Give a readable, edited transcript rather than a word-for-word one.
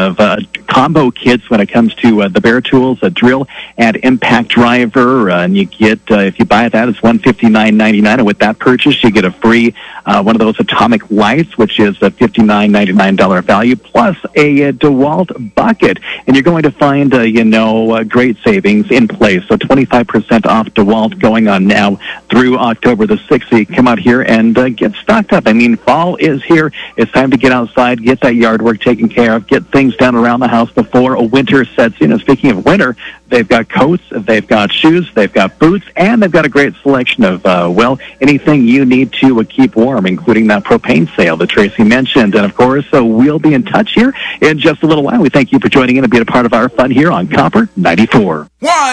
of combo kits when it comes to the Bear Tools, a drill and impact driver. And you get, if you buy that, it's $159.99. And with that purchase, you get a free one of those atomic lights, which is a $59.99 value, plus a DeWalt bucket. And you're going to find, great savings in place. So 25% off DeWalt going on now through October the 6th. So you come out here and get stocked up. I mean, fall is here. It's time to get outside, get that yard work taken care of, get things done around the house before winter sets in. And speaking of winter, they've got coats, they've got shoes, they've got boots, and they've got a great selection of, anything you need to keep warm, including that propane sale that Tracy mentioned. And, of course, we'll be in touch here in just a little while. We thank you for joining in and being a part of our fun here on Copper 94.